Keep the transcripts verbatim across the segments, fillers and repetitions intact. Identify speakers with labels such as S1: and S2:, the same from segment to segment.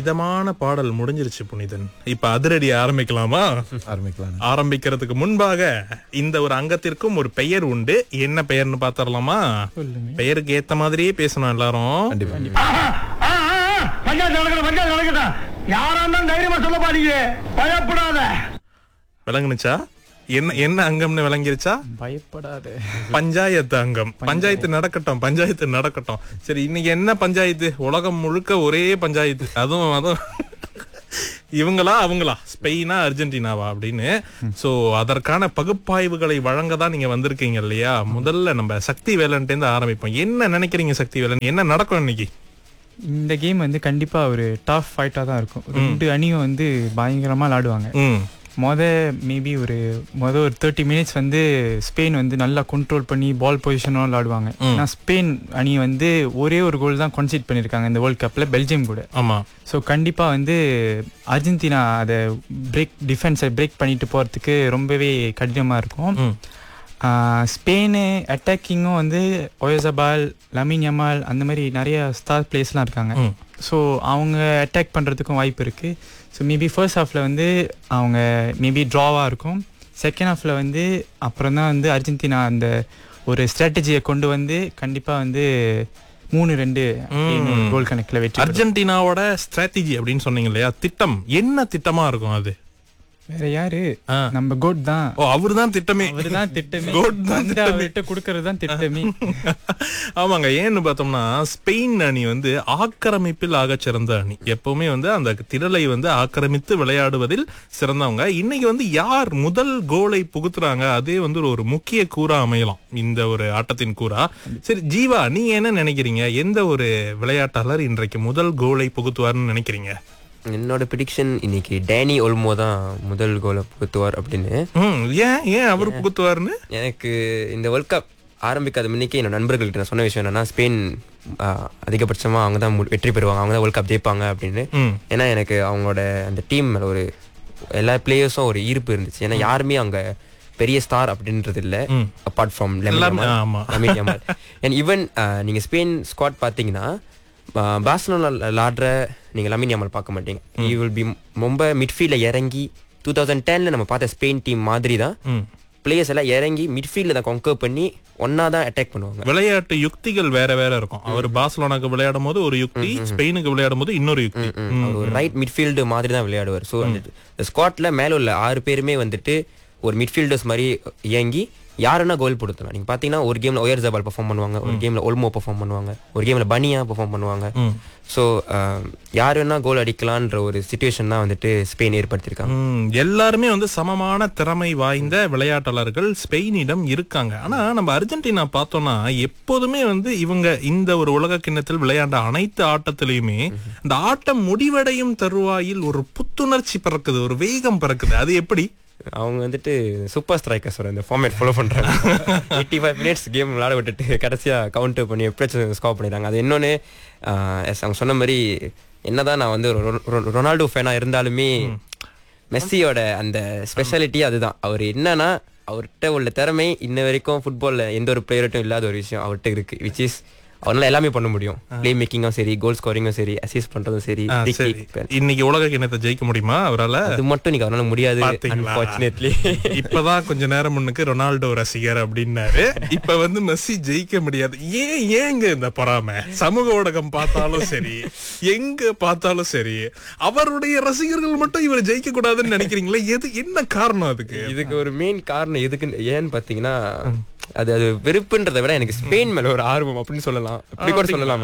S1: இதமான பாடல் முடிஞ்சிருச்சு புனிதன். இப்ப அதிரடி ஆரம்பிக்கலாமா?
S2: ஆரம்பிக்கலாம்.
S1: ஆரம்பிக்கிறதுக்கு முன்பாக இந்த ஒரு அங்கத்திற்கும் ஒரு பெயர் உண்டு. என்ன பெயர்னு பாத்திரலாமா? பெயருக்கு ஏத்த மாதிரியே பேசணும் எல்லாரும். விளங்குனுச்சா? என்ன என்ன அங்கம்னு விளங்கிருச்சா?
S3: பயப்படாத.
S1: பஞ்சாயத்து அங்கம். பஞ்சாயத்து நடக்கட்டும், பஞ்சாயத்து நடக்கட்டும். சரி, இன்னைக்கு என்ன பஞ்சாயத்து? உலகம் முழுக்க ஒரே பஞ்சாயத்து. அதுவும் அதுவும் இவங்களா அவங்களா, ஸ்பெயினா அர்ஜென்டினாவா அப்படின்னு. சோ அதற்கான பகுப்பாய்வுகளை வழங்க தான் நீங்க வந்திருக்கீங்க இல்லையா? முதல்ல நம்ம சக்தி வேலன்ட்டு இருந்து ஆரம்பிப்போம். என்ன நினைக்கிறீங்க சக்தி வேலன்? என்ன நடக்கும் இன்னைக்கு?
S3: இந்த கேம் வந்து கண்டிப்பா ஒரு டஃப் ஃபைட்டா தான் இருக்கும். ரெண்டு அணியும் வந்து பயங்கரமா விளையாடுவாங்க. மொத மேபி ஒரு மொத ஒரு தேர்ட்டி மினிட்ஸ் வந்து ஸ்பெயின் வந்து நல்லா கண்ட்ரோல் பண்ணி பால் பொசிஷனும் விளையாடுவாங்க. ஏன்னா ஸ்பெயின் அணி வந்து ஒரே ஒரு கோல் தான் கன்சீட் பண்ணியிருக்காங்க இந்த வேர்ல்ட் கப்பில், பெல்ஜியம் கூட. ஆமாம். ஸோ கண்டிப்பாக வந்து அர்ஜென்டினா அதை பிரேக் டிஃபென்ஸை பிரேக் பண்ணிட்டு போகிறதுக்கு ரொம்பவே கடினமாக இருக்கும். ஸ்பெயின் அட்டாக்கிங்கும் வந்து ஒயசபால், லமின் யமால் அந்த மாதிரி நிறைய ஸ்டார் பிளேஸ்லாம் இருக்காங்க. ஸோ அவங்க அட்டாக் பண்ணுறதுக்கும் வாய்ப்பு இருக்குது. ஸோ மேபி ஃபர்ஸ்ட் ஹாஃபில் வந்து அவங்க மேபி ட்ராவாக இருக்கும். செகண்ட் ஹாஃபில் வந்து அப்புறம் தான் வந்து அர்ஜென்டினா அந்த ஒரு ஸ்ட்ராட்டஜியை கொண்டு வந்து கண்டிப்பாக வந்து மூணு ரெண்டு கோல் கணக்கில் வெற்றி.
S1: அர்ஜென்டினாவோட ஸ்ட்ராட்டஜி அப்படின்னு சொன்னீங்க இல்லையா? திட்டம் என்ன திட்டமாக இருக்கும் அது?
S3: வேற யாரு? நம்ம கோட் தான்.
S1: ஓ, அவரு தான் திட்டமே.
S3: அவருதான் திட்டமே.
S1: கோட் தான்
S3: அவர்கிட்ட கொடுக்கறது தான் திட்டமே.
S1: ஆமாங்க. ஏன்னு பார்த்தோம்னா ஸ்பெயின் அணி வந்து ஆக்கிரமிப்பில் ஆக சிறந்த அணி. எப்பவுமே வந்து அந்த திரளை வந்து ஆக்கிரமித்து விளையாடுவதில் சிறந்தவங்க. இன்னைக்கு வந்து யார் முதல் கோலை புகுத்துறாங்க, அதே வந்து ஒரு முக்கிய கூறா அமையலாம் இந்த ஒரு ஆட்டத்தின் கூறா. சரி ஜீவா, நீங்க என்ன நினைக்கிறீங்க? எந்த ஒரு விளையாட்டாளர் இன்றைக்கு முதல் கோலை புகுத்துவார்னு நினைக்கிறீங்க?
S4: என்னோட ப்ரெடிக்ஷன் இன்னைக்கு டேனி ஓல்மோ தான் முதல் கோலை புகுத்துவார் அப்படின்னு.
S1: ஏன் ஏன் அவர் புகுத்துவார்னு?
S4: எனக்கு இந்த வேர்ல்ட் கப் ஆரம்பிக்காத முன்னிக்கே என்னோட நண்பர்கள்ட்ட நான் சொன்ன விஷயம் என்னன்னா, ஸ்பெயின் அதிகபட்சமா அவங்க தான் வெற்றி பெறுவாங்க, அவங்க தான் வேர்ல்ட் கப் ஜெயிப்பாங்க அப்படின்னு. ஏன்னா எனக்கு அவங்களோட அந்த டீம் மேல ஒரு எல்லா பிளேயர்ஸும் ஒரு ஈர்ப்பு இருந்துச்சு. ஏன்னா யாருமே அங்க பெரிய ஸ்டார் அப்படின்றது இல்ல, apart from Lamine Yamal. And even நீங்க ஸ்பெயின் ஸ்குவாட் பாத்தீங்கன்னா பார்சலோனா விளாடுற நீங்க லமின் யமால் பார்க்க மாட்டீங்க. யூ வில் பி ரொம்ப மிட்ஃபீல்ட்ல இறங்கி டூ தௌசண்ட் டென்ல நம்ம பார்த்த ஸ்பெயின் டீம் மாதிரி தான் பிளேயர்ஸ் எல்லாம் இறங்கி மிட்ஃபீல்ட்ல தான் கன்கர் பண்ணி ஒன்னா தான் அட்டாக் பண்ணுவாங்க.
S1: விளையாட்டு யுக்திகள் வேற வேற இருக்கும். அவர் பார்சலோனாக்கு விளையாடும் போது ஒரு யுக்தி, ஸ்பெயினுக்கு விளையாடும் போது இன்னொரு யுக்தி.
S4: ஒரு ரைட் மிட்ஃபீல்டு மாதிரி தான் விளையாடுவார். ஸோ அந்த ஸ்குவாட்ல மேல உள்ள ஆறு பேருமே வந்துட்டு ஒரு மிட்ஃபீல்டர்ஸ் மாதிரி இயங்கி யாருன்னா கோல் போடுவாங்க. நீங்க பாத்தீங்கன்னா ஒரு கேம்ல ஒயர்ஜபால் பெர்ஃபார்ம் பண்ணுவாங்க, ஒரு கேம்ல ஓல்மோ பெர்ஃபார்ம் பண்ணுவாங்க, ஒரு கேம்ல பனியா பெர்ஃபார்ம் பண்ணுவாங்க. ஸோ யார் வேணா கோல் அடிக்கலான்ற ஒரு சிச்சுவேஷன் தான் வந்துட்டு ஸ்பெயின் ஏற்படுத்திருக்காங்க.
S1: எல்லாருமே வந்து சமமான திறமை வாய்ந்த விளையாட்டாளர்கள் ஸ்பெயினிடம் இருக்காங்க. ஆனா நம்ம அர்ஜென்டினா பார்த்தோம்னா எப்போதுமே வந்து இவங்க இந்த ஒரு உலக கிண்ணத்தில் விளையாண்ட அனைத்து ஆட்டத்திலையுமே இந்த ஆட்டம் முடிவடையும் தருவாயில் ஒரு புத்துணர்ச்சி பிறக்குது, ஒரு வேகம் பிறக்குது. அது எப்படி?
S4: அவங்க வந்துட்டு சூப்பர் ஸ்ட்ரைக்கர்ஸ் இந்த ஃபார்மேட் ஃபாலோ பண்றாங்க. எயிட்டி ஃபைவ் மினிட்ஸ் கேம் விளையாட விட்டுட்டு கடைசியா கவுண்டர் பண்ணி எப்படியாச்சும் ஸ்கோர் பண்ணிடுறாங்க. அது இன்னொன்னு அவங்க சொன்ன மாதிரி என்னதான் நான் வந்து ரொனால்டோ ஃபேனா இருந்தாலுமே மெஸ்ஸியோட அந்த ஸ்பெஷாலிட்டி அதுதான். அவர் என்னன்னா அவர்கிட்ட உள்ள திறமை இன்ன வரைக்கும் ஃபுட்பால்ல எந்த ஒரு பிளேயர்ட்டும் இல்லாத ஒரு விஷயம் அவர்கிட்ட இருக்கு. விச் இஸ் அவனால எல்லாமே பண்ண முடியும். பிளே மேக்கிங்கும் சரி, கோல் ஸ்கோரிங்கும் சரி, அசிஸ்ட் பண்றதும் சரி.
S1: இன்னைக்கு உலக கிண்ணத்தை ஜெயிக்க முடியுமா அவரால்?
S4: அது மட்டும் இன்னைக்கு அவரால முடியாது. அன்ஃபார்ச்சுனேட்லி
S1: இப்பதான் கொஞ்ச நேரம் முன்னுக்கு ரொனால்டோ ரசிகர் அப்படின்னாரு, இப்ப வந்து மெஸ்ஸி ஜெயிக்க முடியாது. ஏன் ஏங்க இந்த பொறாமை? சமூக ஊடகம் பார்த்தாலும் சரி, எங்க பார்த்தாலும் சரி, அவருடைய ரசிகர்கள் மட்டும் இவர் ஜெயிக்க கூடாதுன்னு நினைக்கிறீங்களா? எது என்ன காரணம் அதுக்கு?
S4: இதுக்கு ஒரு மெயின் காரணம் எதுக்கு ஏன்னு பாத்தீங்கன்னா, அது அது வெறுப்புன்றதை விட எனக்கு ஸ்பெயின் மேல ஒரு ஆர்வம் அப்படின்னு சொல்லலாம். அப்படி கூட சொல்லலாம்.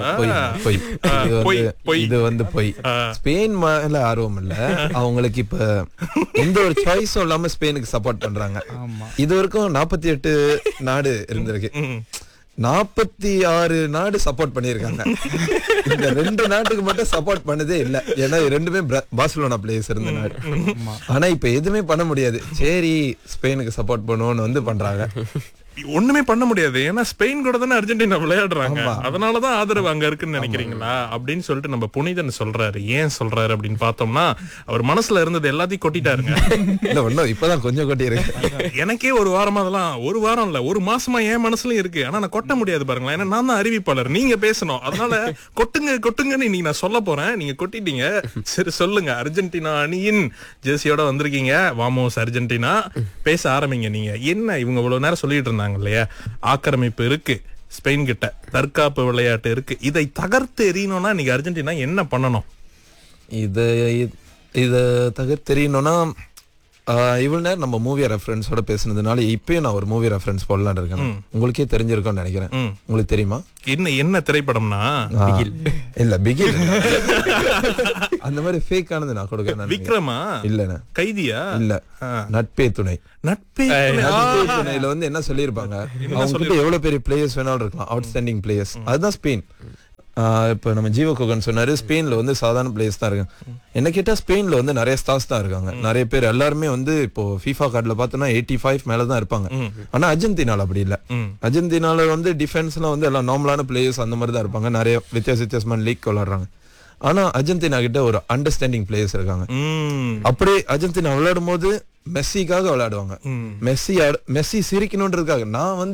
S2: இது வந்து போய் ஸ்பெயின் மேல ஆர்வம் இல்ல, அவங்களுக்கு இப்ப எந்த ஒரு சாய்ஸும் இல்லாம ஸ்பெயினுக்கு சப்போர்ட் பண்றாங்க. இது வரைக்கும் நாற்பத்தி எட்டு நாடு இருந்திருக்கு, நாற்பத்தி ஆறு நாடு சப்போர்ட் பண்ணிருக்காங்க. இந்த ரெண்டு நாட்டுக்கு மட்டும் சப்போர்ட் பண்ணதே இல்ல. ஏன்னா ரெண்டுமே பார்சலோனா பிளேயர்ஸ் இருந்த நாடு. ஆனா இப்ப எதுவுமே பண்ண முடியாது. சரி ஸ்பெயினுக்கு சப்போர்ட் பண்ணுவோம்னு வந்து பண்றாங்க.
S1: ஒண்ணுமே பண்ண முடியாது. ஏன்னா ஸ்பெயின் கூட தானே அர்ஜென்டினா விளையாடுறாங்க, அதனாலதான் ஆதரவு அங்க இருக்குன்னு நினைக்கிறீங்களா அப்படின்னு சொல்லிட்டு நம்ம புனிதன் சொல்றாரு. ஏன் சொல்றாரு அப்படின்னு பார்த்தோம்னா, அவர் மனசுல இருந்தது எல்லாத்தையும் கொட்டிட்டாருங்க.
S2: இல்ல ஒண்ணும் இப்பதான் கொஞ்சம் கொட்டி இருக்கு.
S1: எனக்கே ஒரு வாரமா அதெல்லாம், ஒரு வாரம் இல்ல ஒரு மாசமா என் மனசுலயும் இருக்கு. ஆனா நான் கொட்ட முடியாது பாருங்களேன், ஏன்னா நான் தான் அறிவிப்பாளர், நீங்க பேசணும். அதனால கொட்டுங்க கொட்டுங்கன்னு இன்னைக்கு நான் சொல்ல போறேன், நீங்க கொட்டிட்டீங்க. சரி சொல்லுங்க, அர்ஜென்டினா அணியின் ஜெர்சியோட வந்திருக்கீங்க, வாமோஸ் அர்ஜென்டினா, பேச ஆரம்பிங்க. நீங்க என்ன இவங்க இவ்வளவு நேரம் சொல்லிட்டு இருந்தாங்க இல்லையா, ஆக்கிரமிப்பு இருக்கு ஸ்பெயின் கிட்ட, தற்காப்பு விளையாட்டு இருக்கு, இதை தகர்த்து எறியணும்னா நீங்க அர்ஜென்டினா என்ன பண்ணணும்?
S2: இது இதை தகர்த்து தெரியணும்னா, இவ்வளவு நேரம் நம்ம மூவி ரெஃபரன்ஸோட பேசுனதுனால இப்பயும் நான் ஒரு மூவி ரெஃபரன்ஸ் போடலான்னு இருக்கேன். உங்களுக்கே தெரிஞ்சிருக்கும்னு நினைக்கிறேன். உங்களுக்கு தெரியுமா
S1: என்ன என்ன திரைப்படம்னா?
S2: இல்ல பிகில் அந்த மாதிரி ஃபேக் ஆனது நான் கொடுக்கிறேன்.
S1: விக்ரமா?
S2: இல்ல
S1: கைதியா?
S2: இல்ல, நட்பே துணை.
S1: நட்பே
S2: துணையில வந்து என்ன சொல்லிருப்பாங்க, அவங்க கிட்ட எவ்வளவு பெரிய பிளேயர்ஸ் வேணாலும் இருக்கலாம், அவுட்ஸ்டாண்டிங் பிளேயர்ஸ். அதுதான் ஸ்பெயின். இப்ப நம்ம ஜீவோ கோகன் சொன்னாரு, ஸ்பெயின்ல வந்து சாதாரண பிளேயர்ஸ் தான் இருக்காங்க. என்ன கேட்டா ஸ்பெயின்ல வந்து நிறைய ஸ்டார்ஸ் தான் இருக்காங்க. நிறைய பேர் எல்லாருமே வந்து இப்போ ஃபீஃபா கார்டுல பார்த்தோம்னா எயிட்டி ஃபைவ் மேலதான் இருப்பாங்க. ஆனா அர்ஜென்டினால அப்படி இல்ல. அர்ஜென்டினால வந்து டிஃபென்ஸ்லாம் வந்து எல்லாம் நார்மலான பிளேயர்ஸ் அந்த மாதிரி தான் இருப்பாங்க. நிறைய வித்தியாச வித்தியாசமான லீக் விளையாடுறாங்க. ஆனா அர்ஜென்டினா கிட்ட ஒரு அண்டர்ஸ்டாண்டிங் பிளேயர்ஸ் இருக்காங்க. அப்படியே அர்ஜென்டினா விளையாடும் போது மெஸ்ஸிக்காக விளையாடுவாங்க. Messi Messi சிரிக்கணும்ன்றதுக்காக. நான் வந்து